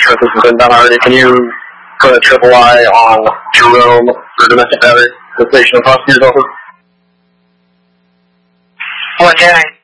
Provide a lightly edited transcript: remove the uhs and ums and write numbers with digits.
sure if this has been done already. Can you put a triple I on Jerome for domestic battery? The station of prosecutors office? 110.